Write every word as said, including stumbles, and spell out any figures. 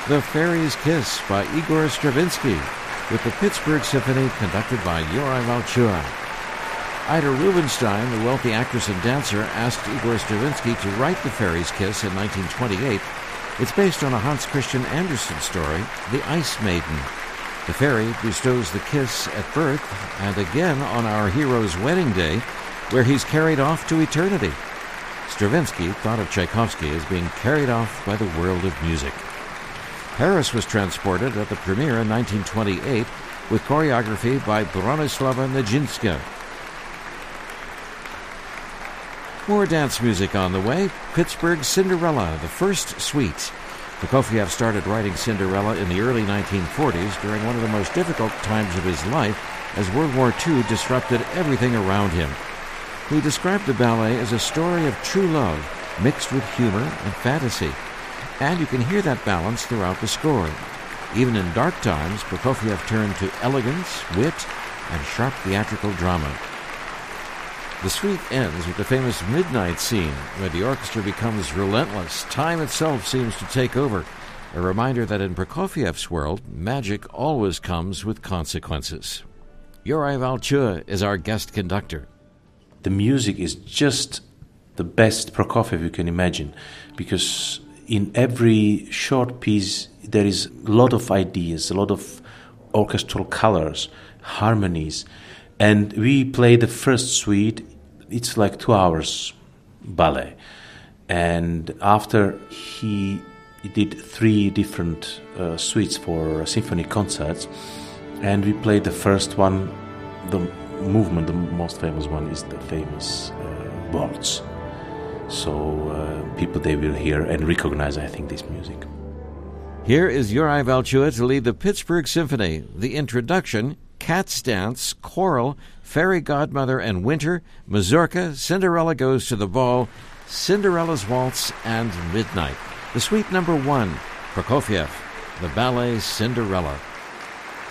The Fairy's Kiss by Igor Stravinsky, with the Pittsburgh Symphony conducted by Yorai Valchur. Ida Rubinstein, the wealthy actress and dancer, asked Igor Stravinsky to write The Fairy's Kiss in nineteen twenty-eight. It's based on a Hans Christian Andersen story, The Ice Maiden. The fairy bestows the kiss at birth and again on our hero's wedding day, where he's carried off to eternity. Stravinsky thought of Tchaikovsky as being carried off by the world of music. Paris was transported at the premiere in nineteen twenty-eight with choreography by Bronislava Nijinsky. More dance music on the way. Pittsburgh Cinderella, the first suite. Prokofiev started writing Cinderella in the early nineteen forties during one of the most difficult times of his life as World War Two disrupted everything around him. He described the ballet as a story of true love mixed with humor and fantasy. And you can hear that balance throughout the score. Even in dark times, Prokofiev turned to elegance, wit, and sharp theatrical drama. The suite ends with the famous midnight scene, where the orchestra becomes relentless. Time itself seems to take over. A reminder that in Prokofiev's world, magic always comes with consequences. Yorai Valchur is our guest conductor. The music is just the best Prokofiev you can imagine, because in every short piece there is a lot of ideas, a lot of orchestral colors, harmonies. And we play the first suite. It's like two hours ballet. And after he, he did three different uh, suites for symphony concerts, and we played the first one, the movement, the most famous one is the famous uh, waltz. So uh, people, they will hear and recognize, I think, this music. Here is Yorai Valchur to lead the Pittsburgh Symphony. The introduction: Cat's Dance, Choral, Fairy Godmother and Winter, Mazurka, Cinderella Goes to the Ball, Cinderella's Waltz, and Midnight. The suite number one, Prokofiev, the ballet Cinderella.